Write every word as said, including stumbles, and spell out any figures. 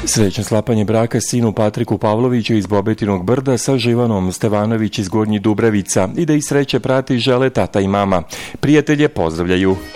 Srećno sklapanje braka sinu Patriku Pavloviću iz Bobetinog Brda sa Živanom Stevanović iz Gornjih Dubravica i da ih sreće prati žele tata i mama. Prijatelje pozdravljaju.